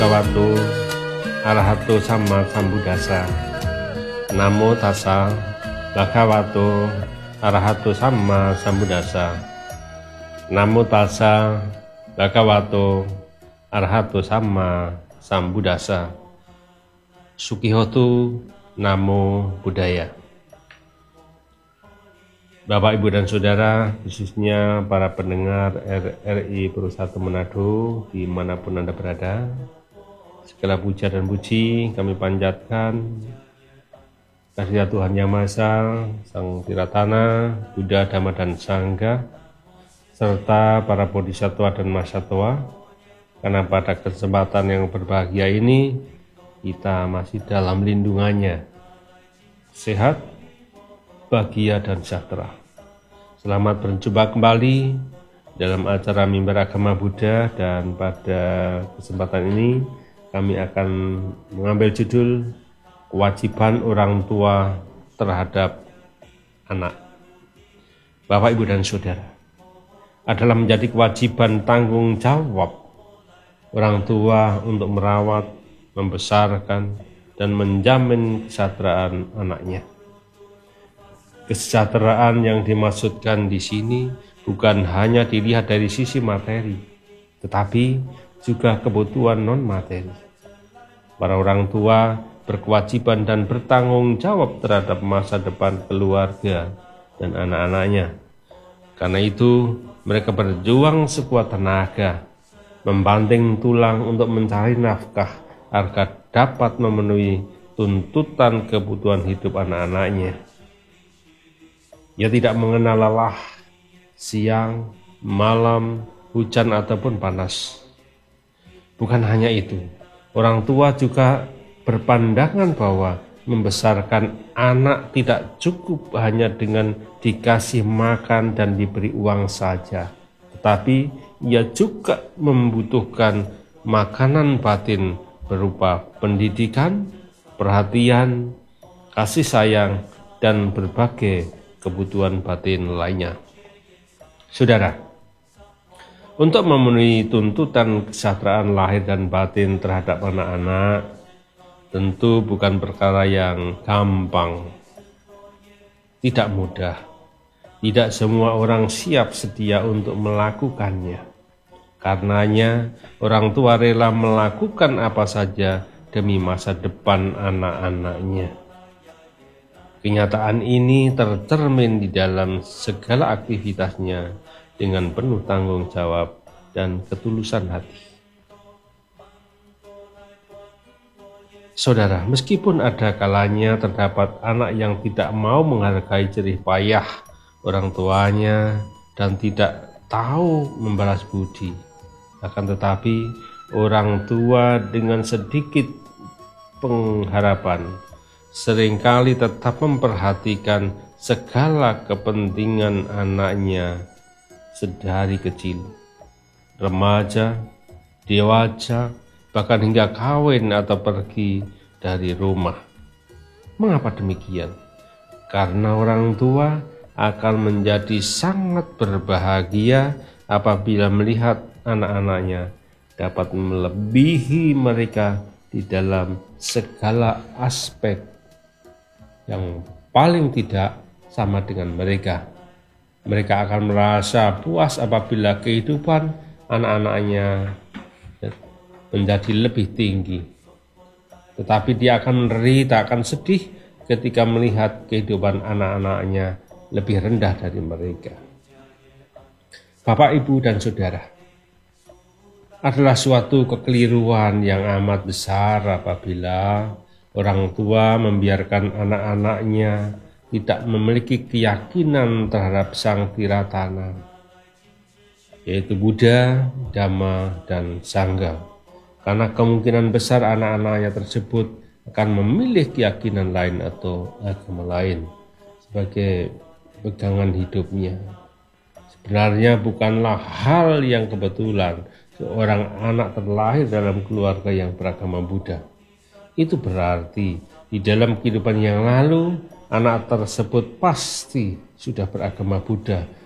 Bhagavato Arahato Samma Sambuddhassa. Namo tassa Bhagavato Arahato Samma Sambuddhassa. Namo tassa Bhagavato Arahato Samma Sambuddhassa. Sukihotu Namo Buddhaya. Bapak, Ibu, dan Saudara, khususnya para pendengar RRI Perusahaan Manado dimanapun Anda berada, segala puja dan puji kami panjatkan kehadirat Tuhan Yang Maha Esa, Sang Tiratana, Buddha, Dhamma, dan Sangha, serta para bodhisattva dan mahasatwa, karena pada kesempatan yang berbahagia ini kita masih dalam lindungannya, sehat, bahagia, dan sejahtera. Selamat berjumpa kembali dalam acara Mimbar Agama Buddha, dan pada kesempatan ini kami akan mengambil judul kewajiban orang tua terhadap anak. Bapak, Ibu, dan Saudara, adalah menjadi kewajiban tanggung jawab orang tua untuk merawat, membesarkan, dan menjamin kesejahteraan anaknya. Kesejahteraan yang dimaksudkan di sini bukan hanya dilihat dari sisi materi, tetapi juga kebutuhan non-materi. Para orang tua berkewajiban dan bertanggung jawab terhadap masa depan keluarga dan anak-anaknya. Karena itu, mereka berjuang sekuat tenaga, membanting tulang untuk mencari nafkah agar dapat memenuhi tuntutan kebutuhan hidup anak-anaknya. Ia tidak mengenal lelah, siang, malam, hujan, ataupun panas. Bukan hanya itu, orang tua juga berpandangan bahwa membesarkan anak tidak cukup hanya dengan dikasih makan dan diberi uang saja, tetapi ia juga membutuhkan makanan batin berupa pendidikan, perhatian, kasih sayang, dan berbagai kebutuhan batin lainnya. Saudara, untuk memenuhi tuntutan kesejahteraan lahir dan batin terhadap anak-anak tentu bukan perkara yang gampang, tidak mudah. Tidak semua orang siap sedia untuk melakukannya. Karenanya, orang tua rela melakukan apa saja demi masa depan anak-anaknya. Kenyataan ini tercermin di dalam segala aktivitasnya dengan penuh tanggung jawab dan ketulusan hati. Saudara, meskipun ada kalanya terdapat anak yang tidak mau menghargai jerih payah orang tuanya dan tidak tahu membalas budi, akan tetapi orang tua dengan sedikit pengharapan seringkali tetap memperhatikan segala kepentingan anaknya sedari kecil, remaja, dewasa, bahkan hingga kawin atau pergi dari rumah. Mengapa demikian? Karena orang tua akan menjadi sangat berbahagia apabila melihat anak-anaknya dapat melebihi mereka di dalam segala aspek, yang paling tidak sama dengan mereka. Mereka akan merasa puas apabila kehidupan anak-anaknya menjadi lebih tinggi. Tetapi dia akan menderita, akan sedih ketika melihat kehidupan anak-anaknya lebih rendah dari mereka. Bapak, Ibu, dan Saudara, adalah suatu kekeliruan yang amat besar apabila orang tua membiarkan anak-anaknya tidak memiliki keyakinan terhadap Sang Tiratana, yaitu Buddha, Dhamma, dan Sangha. Karena kemungkinan besar anak-anaknya tersebut akan memilih keyakinan lain atau agama lain sebagai pegangan hidupnya. Sebenarnya bukanlah hal yang kebetulan seorang anak terlahir dalam keluarga yang beragama Buddha. Itu berarti di dalam kehidupan yang lalu anak tersebut pasti sudah beragama Buddha